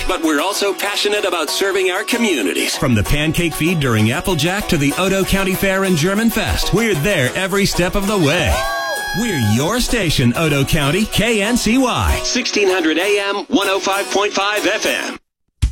but we're also passionate about serving our communities. From the pancake feed during Applejack to the Odo County Fair and German Fest, we're there every step of the way. We're your station, Odo County, KNCY. 1600 AM, 105.5 FM.